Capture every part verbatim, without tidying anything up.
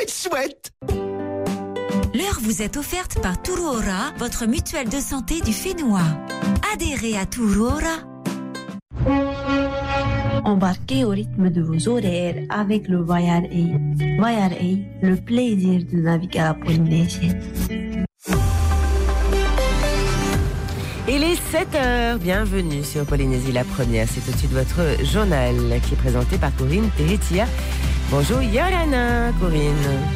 chouette. L'heure vous est offerte par Touroura, votre mutuelle de santé du Fénois. Adhérez à Touroura. Embarquez au rythme de vos horaires avec le Voyar Air. Voyar Air, le plaisir de naviguer à la Polynésie. Il est sept heures, bienvenue sur Polynésie la première. C'est tout de suite votre journal qui est présenté par Corinne Teretia. Bonjour Yorana, Corinne.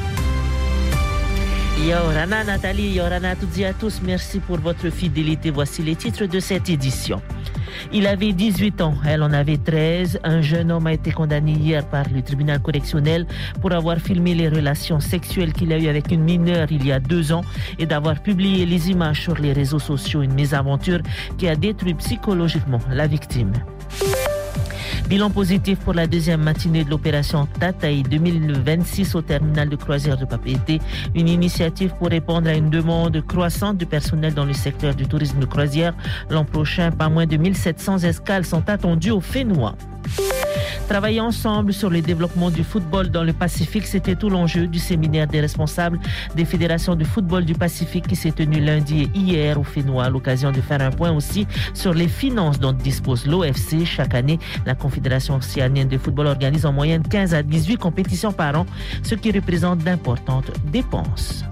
Yorana Nathalie, Yorana à toutes et à tous, merci pour votre fidélité. Voici les titres de cette édition. Il avait dix-huit ans, elle en avait treize. Un jeune homme a été condamné hier par le tribunal correctionnel pour avoir filmé les relations sexuelles qu'il a eues avec une mineure il y a deux ans et d'avoir publié les images sur les réseaux sociaux. Une mésaventure qui a détruit psychologiquement la victime. Bilan positif pour la deuxième matinée de l'opération Tataï deux mille vingt-six au terminal de croisière de Papeete. Une initiative pour répondre à une demande croissante du personnel dans le secteur du tourisme de croisière. L'an prochain, pas moins de mille sept cents escales sont attendues au Fénois. Travailler ensemble sur le développement du football dans le Pacifique, c'était tout l'enjeu du séminaire des responsables des fédérations de football du Pacifique qui s'est tenu lundi et hier au Fénois, à l'occasion de faire un point aussi sur les finances dont dispose l'O F C. Chaque année, la Confédération océanienne de football organise en moyenne quinze à dix-huit compétitions par an, ce qui représente d'importantes dépenses.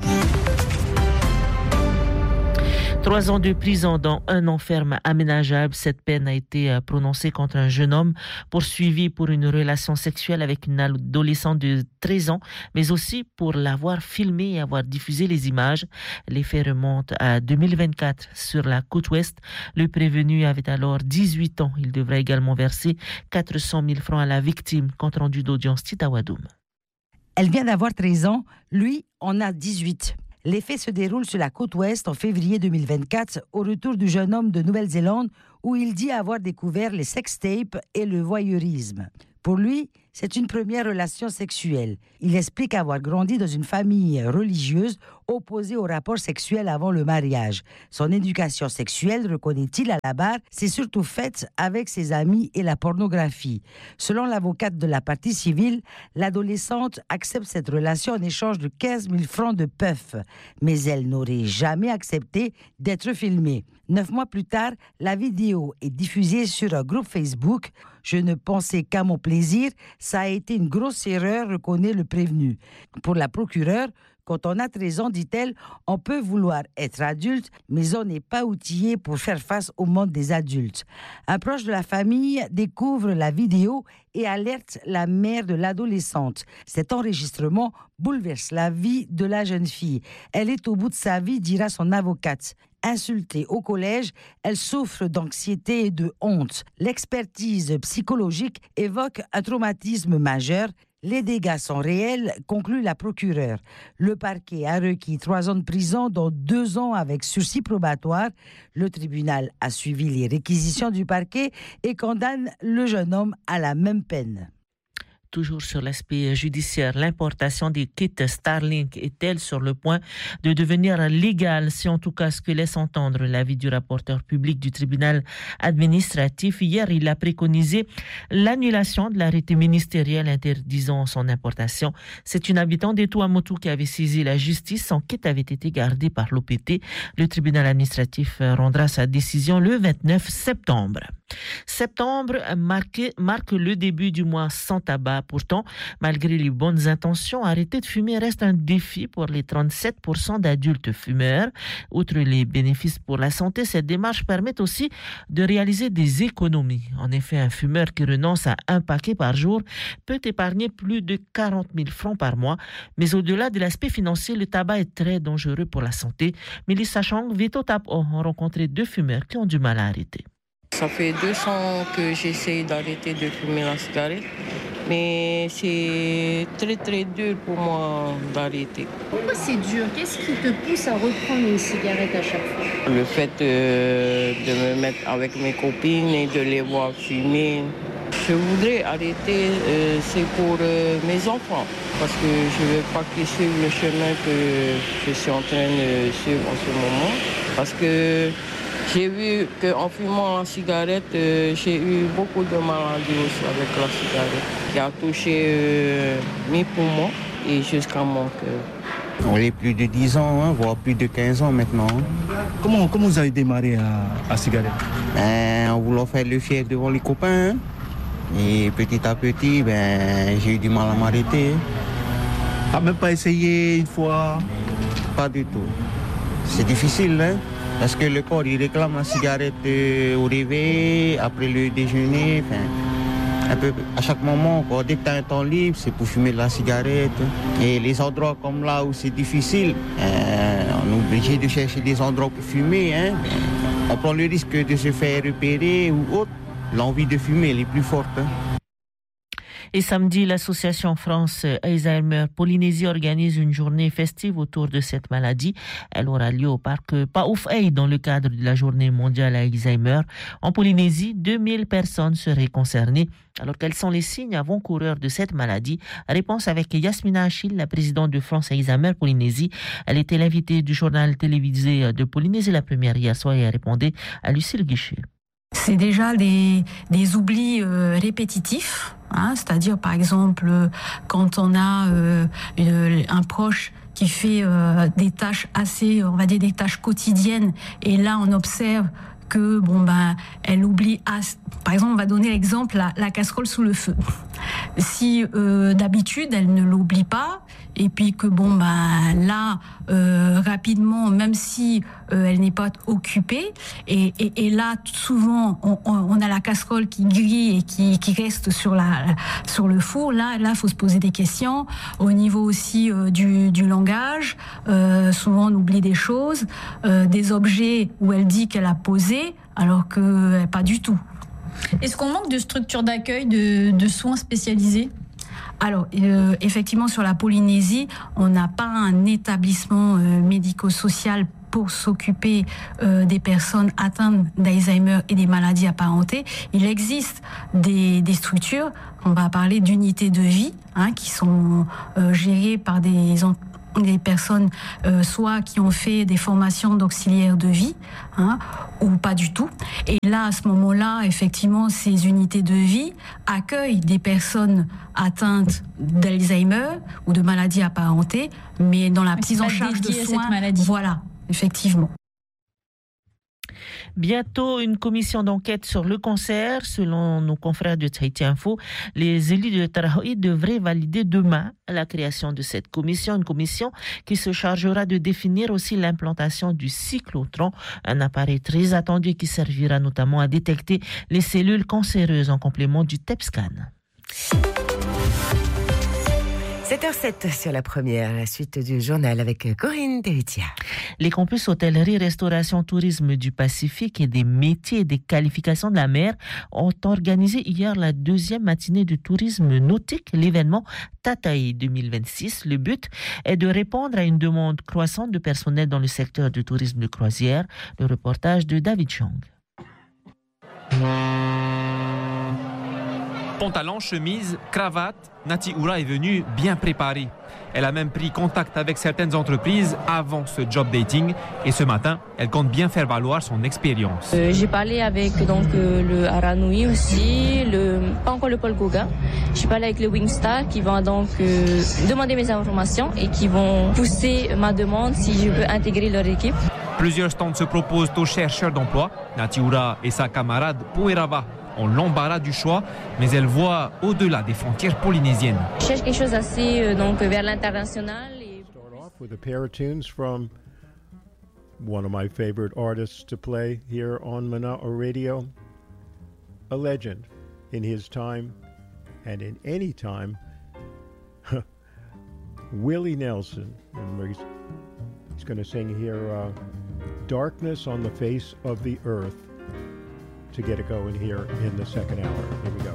Trois ans de prison dans un an ferme aménageable. Cette peine a été prononcée contre un jeune homme poursuivi pour une relation sexuelle avec une adolescente de treize ans, mais aussi pour l'avoir filmé et avoir diffusé les images. Les faits remontent à deux mille vingt-quatre sur la côte ouest. Le prévenu avait alors dix-huit ans. Il devrait également verser quatre cent mille francs à la victime. Compte rendu d'audience Titawadoum. Elle vient d'avoir treize ans. Lui en a dix-huit. Les faits se déroulent sur la côte ouest en février deux mille vingt-quatre, au retour du jeune homme de Nouvelle-Zélande, où il dit avoir découvert les sextapes et le voyeurisme. Pour lui, c'est une première relation sexuelle. Il explique avoir grandi dans une famille religieuse opposée au rapport sexuel avant le mariage. Son éducation sexuelle, reconnaît-il à la barre, s'est surtout faite avec ses amis et la pornographie. Selon l'avocate de la partie civile, l'adolescente accepte cette relation en échange de quinze mille francs de puff. Mais elle n'aurait jamais accepté d'être filmée. Neuf mois plus tard, la vidéo est diffusée sur un groupe Facebook. Je ne pensais qu'à mon plaisir. Ça a été une grosse erreur, reconnaît le prévenu. Pour la procureure, quand on a treize ans, dit-elle, on peut vouloir être adulte, mais on n'est pas outillé pour faire face au monde des adultes. Un proche de la famille découvre la vidéo et alerte la mère de l'adolescente. Cet enregistrement bouleverse la vie de la jeune fille. Elle est au bout de sa vie, dira son avocate. Insultée au collège, elle souffre d'anxiété et de honte. L'expertise psychologique évoque un traumatisme majeur. Les dégâts sont réels, conclut la procureure. Le parquet a requis trois ans de prison, dont deux ans avec sursis probatoire. Le tribunal a suivi les réquisitions du parquet et condamne le jeune homme à la même peine. Toujours sur l'aspect judiciaire, l'importation des kits Starlink est-elle sur le point de devenir légale? C'est en tout cas ce que laisse entendre l'avis du rapporteur public du tribunal administratif. Hier, il a préconisé l'annulation de l'arrêté ministériel interdisant son importation. C'est une habitante des Tuamotu qui avait saisi la justice. Son kit avait été gardé par l'O P T. Le tribunal administratif rendra sa décision le vingt-neuf septembre. Septembre marque, marque le début du mois sans tabac. Pourtant, malgré les bonnes intentions, arrêter de fumer reste un défi pour les trente-sept pour cent d'adultes fumeurs. Outre les bénéfices pour la santé, cette démarche permet aussi de réaliser des économies. En effet, un fumeur qui renonce à un paquet par jour peut épargner plus de quarante mille francs par mois. Mais au-delà de l'aspect financier, le tabac est très dangereux pour la santé. Mélissa Chang, Vito Tapo ont rencontré deux fumeurs qui ont du mal à arrêter. Ça fait deux ans que j'essaie d'arrêter de fumer la cigarette, mais c'est très très dur pour moi d'arrêter. Pourquoi c'est dur? Qu'est-ce qui te pousse à reprendre une cigarette à chaque fois? Le fait de, de me mettre avec mes copines et de les voir fumer. Je voudrais arrêter, euh, c'est pour euh, mes enfants, parce que je ne veux pas qu'ils suivent le chemin que je suis en train de suivre en ce moment, parce que j'ai vu qu'en fumant la cigarette, euh, j'ai eu beaucoup de maladies aussi avec la cigarette, qui a touché euh, mes poumons et jusqu'à mon cœur. On est plus de dix ans, hein, voire plus de quinze ans maintenant. Comment, comment vous avez démarré à, à cigarette? Ben, en voulant faire le fier devant les copains. Hein. Et petit à petit, ben, j'ai eu du mal à m'arrêter. Ah, même pas essayé une fois? Pas du tout. C'est difficile, hein, parce que le corps, il réclame la cigarette au réveil, après le déjeuner, enfin... Un peu à chaque moment, quoi. Dès que tu as un temps libre, c'est pour fumer de la cigarette. Et les endroits comme là où c'est difficile, euh, on est obligé de chercher des endroits pour fumer. Hein. On prend le risque de se faire repérer ou autre. L'envie de fumer, elle est plus forte. Hein. Et samedi, l'association France Alzheimer Polynésie organise une journée festive autour de cette maladie. Elle aura lieu au parc Paoufei dans le cadre de la journée mondiale Alzheimer. En Polynésie, deux mille personnes seraient concernées. Alors, quels sont les signes avant-coureurs de cette maladie? Réponse avec Yasmina Achille, la présidente de France Alzheimer Polynésie. Elle était l'invitée du journal télévisé de Polynésie la première hier soir et elle répondait à Lucille Guichet. C'est déjà des, des oublis euh, répétitifs, hein, c'est-à-dire par exemple quand on a euh, une, un proche qui fait euh, des tâches assez, on va dire des tâches quotidiennes, et là on observe que bon ben elle oublie. As... Par exemple, on va donner l'exemple la, la casserole sous le feu. Si euh, d'habitude elle ne l'oublie pas, et puis que bon ben là euh, rapidement, même si euh, elle n'est pas occupée, et, et, et là souvent on, on a la casserole qui grille et qui, qui reste sur la sur le four. Là, là, faut se poser des questions au niveau aussi euh, du, du langage. Euh, souvent on oublie des choses, euh, des objets où elle dit qu'elle a posé, alors que euh, pas du tout. Est-ce qu'on manque de structures d'accueil, de, de soins spécialisés ? Alors, euh, effectivement, sur la Polynésie, on n'a pas un établissement euh, médico-social pour s'occuper euh, des personnes atteintes d'Alzheimer et des maladies apparentées. Il existe des, des structures, on va parler d'unités de vie, hein, qui sont euh, gérées par des entreprises, des personnes euh, soit qui ont fait des formations d'auxiliaires de vie, hein, ou pas du tout. Et là, à ce moment-là, effectivement, ces unités de vie accueillent des personnes atteintes d'Alzheimer ou de maladies apparentées, mais dans la mais prise en charge de soins. Voilà, effectivement. Bientôt, une commission d'enquête sur le cancer. Selon nos confrères de Tahiti Info, les élus de Tarahui devraient valider demain la création de cette commission. Une commission qui se chargera de définir aussi l'implantation du cyclotron, un appareil très attendu qui servira notamment à détecter les cellules cancéreuses en complément du T E P scan. sept heures sept sur la première, la suite du journal avec Corinne Territia. Les campus hôtellerie, restauration, tourisme du Pacifique et des métiers et des qualifications de la mer ont organisé hier la deuxième matinée du tourisme nautique, l'événement Tataï deux mille vingt-six. Le but est de répondre à une demande croissante de personnel dans le secteur du tourisme de croisière. Le reportage de David Chang. Pantalon, chemise, cravate, Nati Oura est venue bien préparée. Elle a même pris contact avec certaines entreprises avant ce job dating et ce matin, elle compte bien faire valoir son expérience. Euh, j'ai parlé avec donc euh, le Aranui aussi, le pas encore le Paul Gauguin. J'ai parlé avec le Wingstar qui vont donc euh, demander mes informations et qui vont pousser ma demande si je peux intégrer leur équipe. Plusieurs stands se proposent aux chercheurs d'emploi. Nati Oura et sa camarade Pouerava ont l'embarras du choix, mais elle voit au-delà des frontières polynésiennes. Je cherche quelque chose assez euh, donc vers l'international. Et... Start off with a pair of tunes from one of my favorite artists to play here on Mana'a Radio, a legend in his time and in any time, Willie Nelson. And he's, he's going to sing here, uh, "Darkness on the Face of the Earth," to get it going here in the second hour. Here we go.